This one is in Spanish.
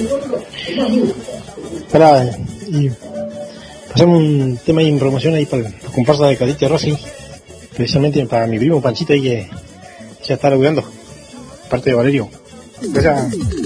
Para, y pasamos un tema ahí en promoción ahí para la comparsa de Cadete Rossi, precisamente para mi primo Panchito ahí que ya está laburando, parte de Valerio. Gracias.